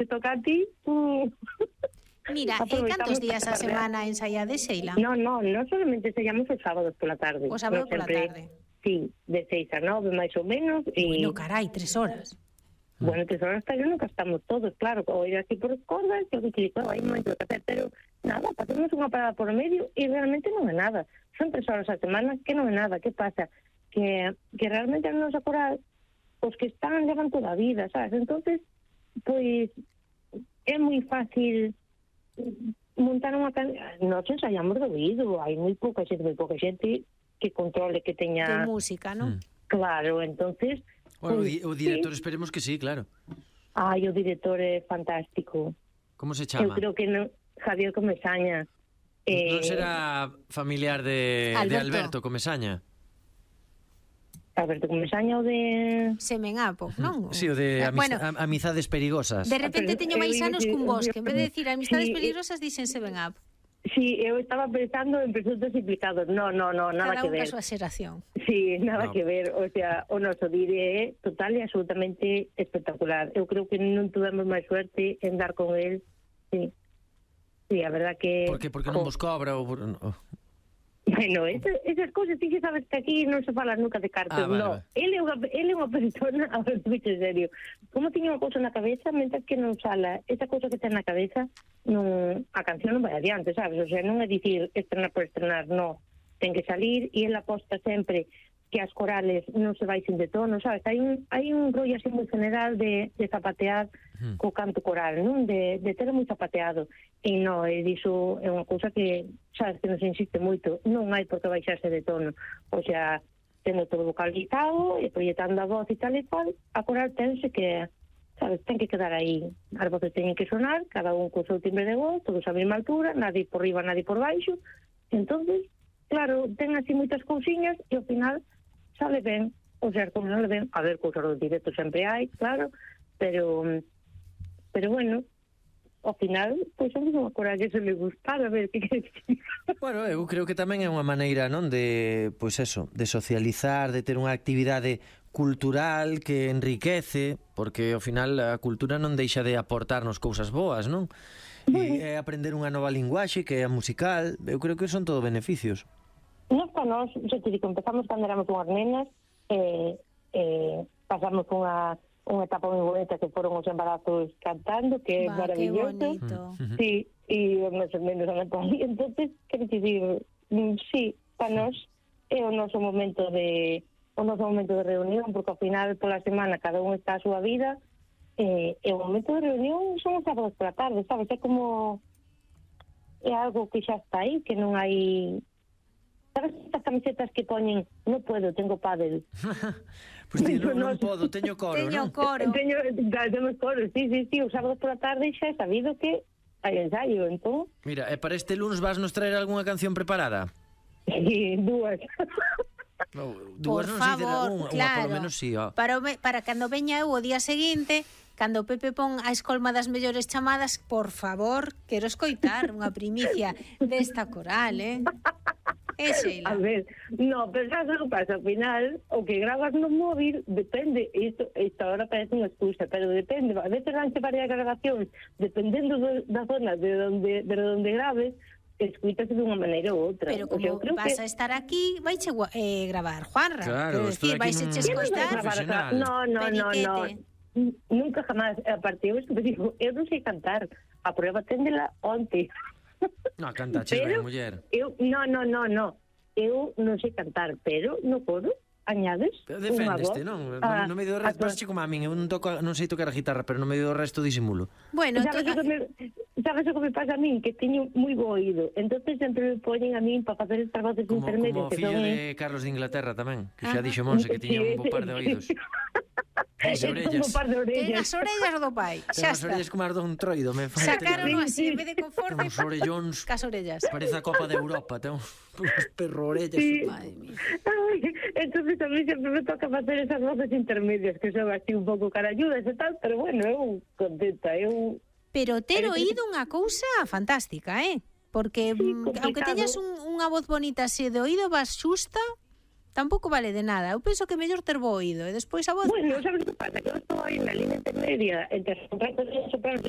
te toca a ti, Mira, cantos días a semana ensaiades, Sheila? No solamente ensaiamos os sábados pola tarde. O sábado pola tarde. Sí, de 6 a 9 máis ou menos. Bueno, carai, 3 horas. Bueno, 3 horas tal nunca estamos todos, claro, o ir aquí por cordas, eu que digo, hai moito que hacer, pero nada, pasamos unha parada por medio e realmente non é nada. Son 3 horas a semana que non é nada. Que pasa? Que realmente a nosa coral, os que están levan toda a vida, sabes? Entonces, pois, é moi fácil montar unha canción. Nós ensaiamos de oído, hai moi pouca xente que controle, que teña... De música, non? Claro, entonces... Bueno, o director esperemos que sí, claro. Ai, o director é fantástico. Como se chama? Eu creo que non, Javier Comesaña. Non será familiar de Alberto Comesaña? Alberto Comesaña o de... Semenapo, non? Sí, o de amizades perigosas. De repente teño máis anos cun bosque. En vez de decir amizades perigosas, dicen Semenapo. Sí, eu estaba pensando en presuntos implicados. No, nada cada que ver. Cada unha súa xeración. Sí, nada que ver. O sea, o noso dire é total e absolutamente espectacular. Eu creo que non tuvemos máis suerte en dar con él. Sí, a verdad que... Por que? Porque non vos cobra ou... Bueno, esas cousas, ti que sabes que aquí non se fala nunca de cartos, no. Ele é unha persona, a ver, en serio, como tiña unha cousa na cabeza, mentre que non sala esa cousa que ten na cabeza, a canción non vai adiante, sabes? O sea, non é dicir estrenar por estrenar, no. Ten que salir e ele aposta sempre que as corales non se baixen de tono, sabes? Hai un rollo así moi general de zapatear co canto coral, non? De ter moi zapateado. E non, diso é unha cousa que, sabes, que nos insiste moito. Non hai por que baixarse de tono. O sea, tendo todo vocalizado e proyectando a voz e tal e cual, a coral tense que, sabes, ten que quedar aí. As voces teñen que sonar, cada un co seu timbre de voz, todos a mesma altura, nadie por riba, nadie por baixo. Entonces, claro, ten así moitas cousiñas e ao final sale ben, o sea, como sale ben, a ver, cousas do directo sempre hai, claro, pero bueno, ao final, pois somos unha coral que se me gustara, a ver, que queres dicir? Bueno, eu creo que tamén é unha maneira, non, de, pois eso, de socializar, de ter unha actividade cultural que enriquece, porque ao final a cultura non deixa de aportarnos cousas boas, non? E aprender unha nova linguaxe que é a musical, eu creo que son todo beneficios. Nos para nós, xa te digo, empezamos cando éramos unhas nenas, pasamos unha etapa moi bonita que foron os embarazos cantando, que é maravilloso. Que bonito. Sí, e os meses menos a Natalia. Entonces, quero dicir, sí, para nós é o noso momento de reunión, porque ao final pola semana cada un está a súa vida, e o momento de reunión son os sábados pola tarde, sabes? É como... é algo que xa está aí, que non hai... Sabes estas camisetas que poñen non podo, tengo pádel? Pois non podo, teño coro, non? Temos coro, sí, os sábados pola tarde xa é sabido que hai ensaio, entón... Mira, e para este lunes vas nos traer algunha canción preparada? Sí, dúas. Dúas non sei ter algunha, claro, polo menos sí, ó. Para cando veña eu o día seguinte, cando Pepe pon a escolma das mellores chamadas, por favor, quero escoitar unha primicia desta coral, Sheila. A ver, no, pero sabes o que pasa, ao final, o que grabas no móvil depende, isto ahora parece unha excusa, pero depende, a veces danse varias grabacións, dependendo da zona de onde graves, escuítase dunha maneira ou outra. Pero como vas a estar aquí, vaiche gravar Juanra. Claro, decir, vaiche escoitar. No. Nunca jamás, aparte, eu digo, eu non sei cantar, a prueba téndela onte. No, cantaches ben, muller. No. Eu non sei cantar, pero no coro añades unha voz. Deféndeste, non? No medio do resto, vas como a min, eu non sei tocar a guitarra, pero no medio do resto disimulo. Bueno, sabes o que me pasa a min? Que teño moi bo oído, entonces sempre me poñen a min para facer estas voces intermedias. Como fillo de Carlos de Inglaterra tamén, que xa dixo Monse que tiña un bo par de oídos. As orellas. Ten as orellas do pai. Ten as orellas como as dun troido. Sacaron así, en vez de conforme. Ten uns orellóns. Cas orellas. Parece a Copa de Europa. Ten uns perro orellas. Madre mía. Entonces a mí sempre me toca facer esas voces intermedias que son así un pouco caralludas e tal, pero bueno, eu contenta, Pero ter oído unha cousa fantástica, Porque aunque teñas unha voz bonita así de oído, vas xusta, tampouco vale de nada. Eu penso que mellor ter bo oído e despois a voz... Bueno, sabes que pasa? Que eu estou aí na línea intermedia entre sopranos e